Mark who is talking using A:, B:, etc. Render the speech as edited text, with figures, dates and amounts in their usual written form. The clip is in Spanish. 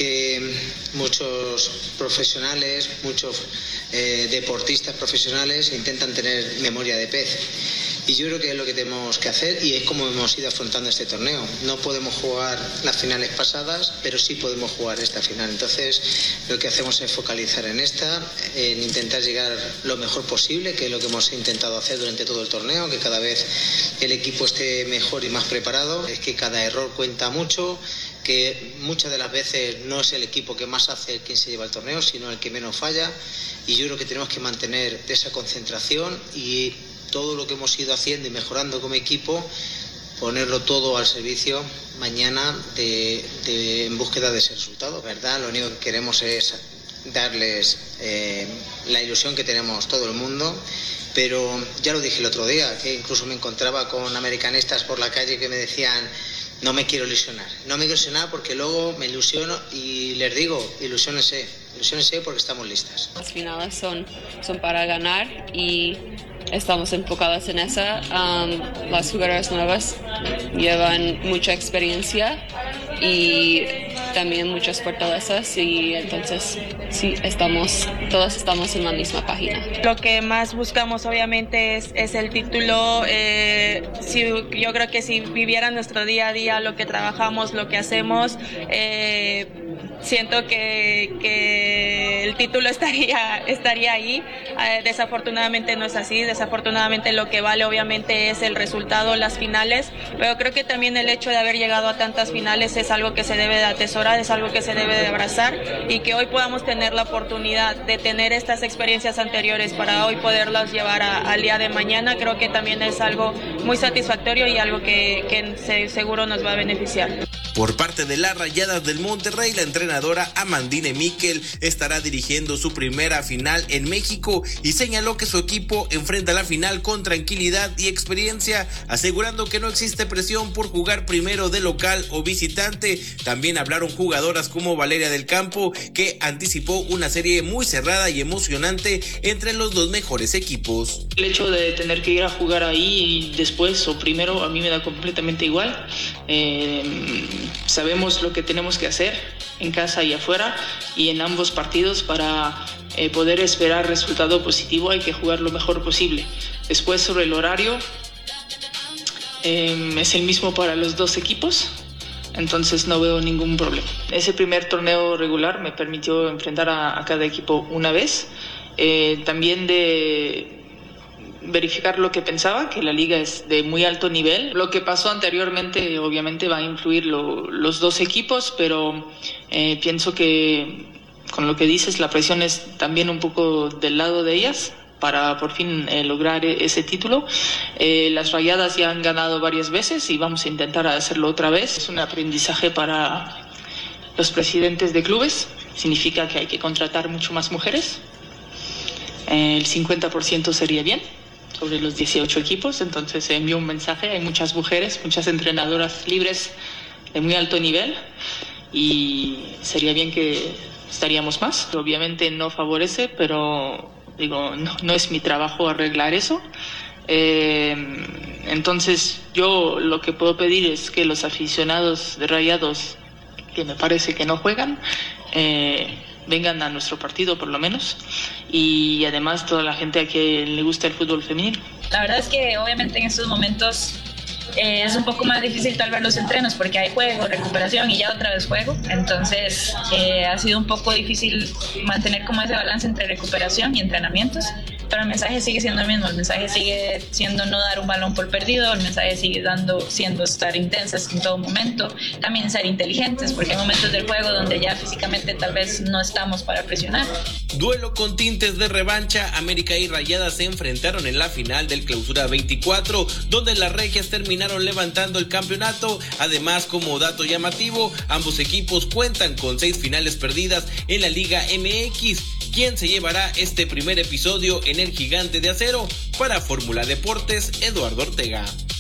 A: que muchos profesionales, muchos deportistas profesionales intentan tener memoria de pez. Y yo creo que es lo que tenemos que hacer y es como hemos ido afrontando este torneo. No podemos jugar las finales pasadas, pero sí podemos jugar esta final. Entonces, lo que hacemos es focalizar en esta, en intentar llegar lo mejor posible, que es lo que hemos intentado hacer durante todo el torneo, que cada vez el equipo esté mejor y más preparado. Es que cada error cuenta mucho, que muchas de las veces no es el equipo que más hace quien se lleva el torneo, sino el que menos falla. Y yo creo que tenemos que mantener esa concentración y todo lo que hemos ido haciendo y mejorando como equipo, ponerlo todo al servicio mañana en búsqueda de ese resultado, ¿verdad? Lo único que queremos es darles la ilusión que tenemos todo el mundo, pero ya lo dije el otro día, que incluso me encontraba con americanistas por la calle que me decían: no me quiero ilusionar porque luego me ilusiono y les digo, ilusiónense porque estamos listas.
B: Las finales son para ganar y estamos enfocadas en esa. Las jugadoras nuevas llevan mucha experiencia y también muchas fortalezas, y entonces sí, todos estamos en la misma página.
C: Lo que más buscamos obviamente es el título. Yo creo que si vivieran nuestro día a día, lo que trabajamos, lo que hacemos, siento que el título estaría ahí. Desafortunadamente no es así. Desafortunadamente lo que vale obviamente es el resultado, las finales, pero creo que también el hecho de haber llegado a tantas finales es algo que se debe de atesorar, es algo que se debe de abrazar, y que hoy podamos tener la oportunidad de tener estas experiencias anteriores para hoy poderlas llevar al día de mañana, creo que también es algo muy satisfactorio y algo que seguro nos va a beneficiar.
D: Por parte de las Rayadas del Monterrey, la entrenadora Amandine Miquel estará dirigiendo su primera final en México y señaló que su equipo enfrenta la final con tranquilidad y experiencia, asegurando que no existe presión por jugar primero de local o visitante. También hablaron jugadoras como Valeria del Campo, que anticipó una serie muy cerrada y emocionante entre los dos mejores equipos.
E: El hecho de tener que ir a jugar ahí y después o primero a mí me da completamente igual. Sabemos lo que tenemos que hacer en casa y afuera, y en ambos partidos para poder esperar resultado positivo hay que jugar lo mejor posible. Después, sobre el horario, es el mismo para los dos equipos, entonces no veo ningún problema. Ese primer torneo regular me permitió enfrentar a cada equipo una vez, también de verificar lo que pensaba, que la liga es de muy alto nivel. Lo que pasó anteriormente obviamente va a influir los dos equipos, pero pienso que con lo que dices la presión es también un poco del lado de ellas para por fin lograr ese título. Las Rayadas ya han ganado varias veces y vamos a intentar hacerlo otra vez. Es un aprendizaje para los presidentes de clubes, significa que hay que contratar mucho más mujeres. El 50% sería bien sobre los 18 equipos, entonces envío un mensaje. Hay muchas mujeres, muchas entrenadoras libres de muy alto nivel y sería bien que estaríamos más. Obviamente no favorece, pero digo, no es mi trabajo arreglar eso. Entonces yo lo que puedo pedir es que los aficionados de Rayados, que me parece que no juegan, vengan a nuestro partido por lo menos, y además toda la gente a quien le gusta el fútbol femenino.
F: La verdad es que obviamente en estos momentos es un poco más difícil tal vez los entrenos porque hay juego, recuperación y ya otra vez juego, entonces ha sido un poco difícil mantener como ese balance entre recuperación y entrenamientos, pero el mensaje sigue siendo el mismo, el mensaje sigue siendo no dar un balón por perdido, el mensaje sigue siendo estar intensas en todo momento, también ser inteligentes porque hay momentos del juego donde ya físicamente tal vez no estamos para presionar.
D: Duelo con tintes de revancha. América y Rayadas se enfrentaron en la final del Clausura 24, donde las regias terminaron levantando el campeonato. Además, como dato llamativo, ambos equipos cuentan con 6 finales perdidas en la Liga MX. ¿Quién se llevará este primer episodio en el Gigante de Acero? Para Fórmula Deportes, Eduardo Ortega.